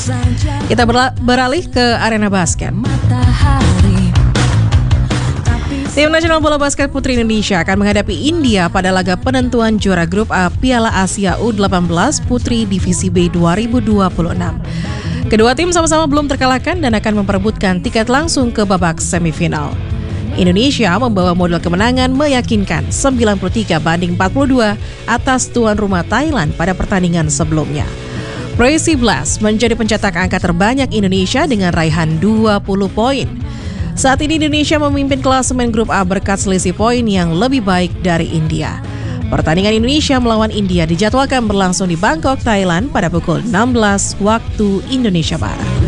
Kita beralih ke arena basket. Tim nasional bola basket putri Indonesia akan menghadapi India pada laga penentuan juara grup A Piala Asia U18 Putri Divisi B 2026. Kedua tim sama-sama belum terkalahkan dan akan memperebutkan tiket langsung ke babak semifinal. Indonesia membawa modal kemenangan meyakinkan 93-42 atas tuan rumah Thailand pada pertandingan sebelumnya. Crazy Blast menjadi pencetak angka terbanyak Indonesia dengan raihan 20 poin. Saat ini Indonesia memimpin klasemen grup A berkat selisih poin yang lebih baik dari India. Pertandingan Indonesia melawan India dijadwalkan berlangsung di Bangkok, Thailand pada pukul 16 waktu Indonesia Barat.